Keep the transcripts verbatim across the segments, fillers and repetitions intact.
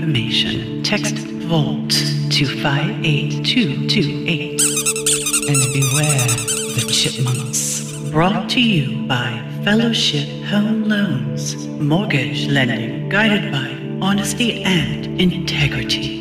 information, text VOLT to five eight two two eight. And beware the chipmunks. Brought to you by Fellowship Home Loans. Mortgage lending guided by honesty and integrity.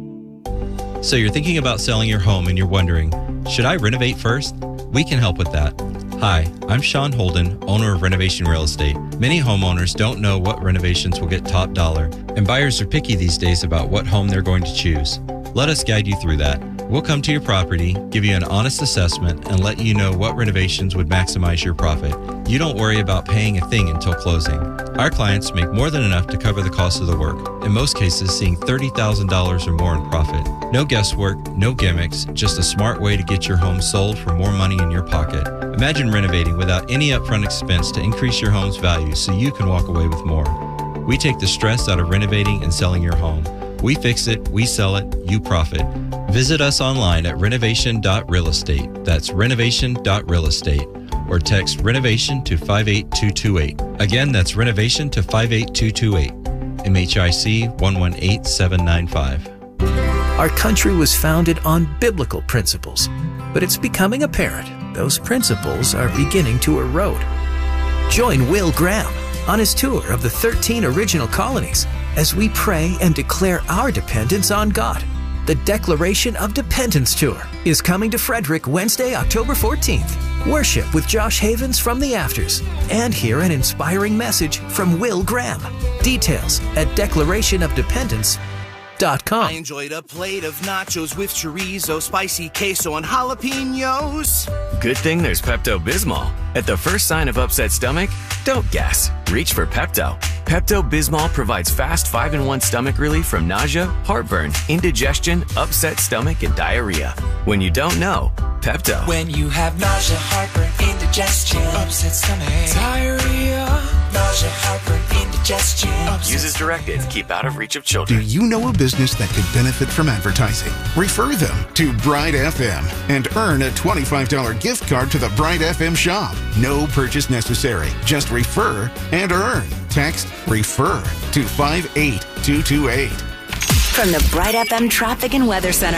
So you're thinking about selling your home and you're wondering, should I renovate first? We can help with that. Hi, I'm Sean Holden, owner of Renovation Real Estate. Many homeowners don't know what renovations will get top dollar, and buyers are picky these days about what home they're going to choose. Let us guide you through that. We'll come to your property, give you an honest assessment, and let you know what renovations would maximize your profit. You don't worry about paying a thing until closing. Our clients make more than enough to cover the cost of the work, in most cases seeing thirty thousand dollars or more in profit. No guesswork, no gimmicks, just a smart way to get your home sold for more money in your pocket. Imagine renovating without any upfront expense to increase your home's value so you can walk away with more. We take the stress out of renovating and selling your home. We fix it, we sell it, you profit. Visit us online at renovation dot real estate. That's renovation dot real estate. Or text renovation to five eight two two eight. Again, that's renovation to five eight two two eight. M H I C one one eight seven nine five. Our country was founded on biblical principles, but it's becoming apparent those principles are beginning to erode. Join Will Graham on his tour of the thirteen original colonies as we pray and declare our dependence on God. The Declaration of Dependence Tour is coming to Frederick Wednesday, October fourteenth. Worship with Josh Havens from the Afters and hear an inspiring message from Will Graham. Details at declaration of dependence dot com. I enjoyed a plate of nachos with chorizo, spicy queso, and jalapenos. Good thing there's Pepto-Bismol. At the first sign of upset stomach, don't guess. Reach for Pepto. Pepto-Bismol provides fast five in one stomach relief from nausea, heartburn, indigestion, upset stomach, and diarrhea. When you don't know, Pepto. When you have nausea, heartburn, indigestion, upset stomach, diarrhea, nausea, heartburn, indigestion. Use as directed. Keep out of reach of children. Do you know a business that could benefit from advertising? Refer them to Bright F M and earn a twenty-five dollars gift card to the Bright F M shop. No purchase necessary. Just refer and earn. Text REFER to five eight two two eight. From the Bright F M Traffic and Weather Center.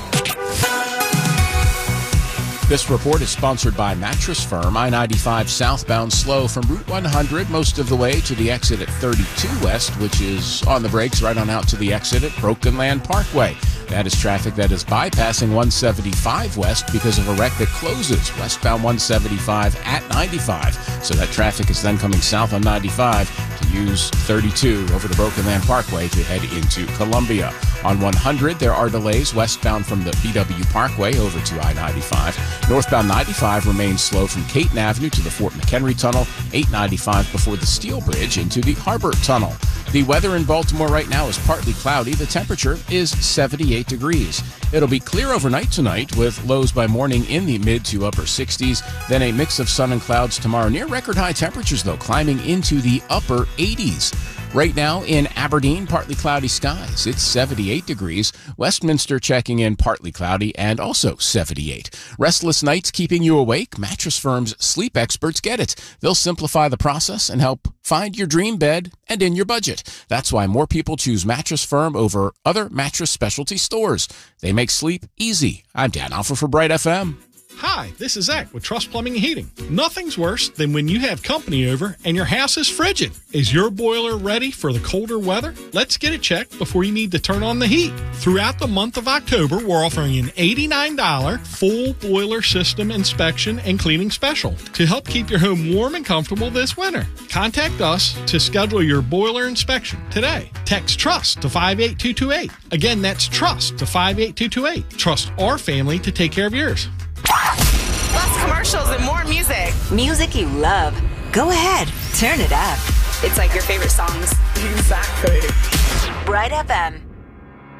This report is sponsored by Mattress Firm. I ninety-five southbound slow from Route one hundred most of the way to the exit at thirty-two West, which is on the brakes right on out to the exit at Broken Land Parkway. That is traffic that is bypassing one seventy-five West because of a wreck that closes westbound one seventy-five at ninety-five. So that traffic is then coming south on ninety-five to use thirty-two over the Broken Land Parkway to head into Columbia. On one hundred, there are delays westbound from the B W Parkway over to I ninety-five. Northbound ninety-five remains slow from Caton Avenue to the Fort McHenry Tunnel, eight ninety-five before the Steel Bridge into the Harbor Tunnel. The weather in Baltimore right now is partly cloudy. The temperature is seventy-eight degrees. It'll be clear overnight tonight with lows by morning in the mid to upper sixties. Then a mix of sun and clouds tomorrow. Near record high temperatures, though, climbing into the upper eighties. Right now in Aberdeen, partly cloudy skies. It's seventy-eight degrees. Westminster checking in partly cloudy and also seventy-eight. Restless nights keeping you awake? Mattress Firm's sleep experts get it. They'll simplify the process and help find your dream bed and in your budget. That's why more people choose Mattress Firm over other mattress specialty stores. They make sleep easy. I'm Dan Alpha for Bright F M. Hi, this is Zach with Trust Plumbing and Heating. Nothing's worse than when you have company over and your house is frigid. Is your boiler ready for the colder weather? Let's get it checked before you need to turn on the heat. Throughout the month of October, we're offering an eighty-nine dollars full boiler system inspection and cleaning special to help keep your home warm and comfortable this winter. Contact us to schedule your boiler inspection today. Text TRUST to five eight two two eight. Again, that's TRUST to five eight two two eight. Trust our family to take care of yours. Less commercials and more music. Music you love. Go ahead, turn it up. It's like your favorite songs. Exactly. Bright F M.